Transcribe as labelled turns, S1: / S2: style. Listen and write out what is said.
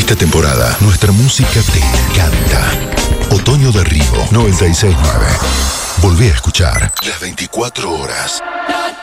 S1: Esta temporada, nuestra música te encanta. Otoño de Río 96.9. Volvé a escuchar las 24 horas.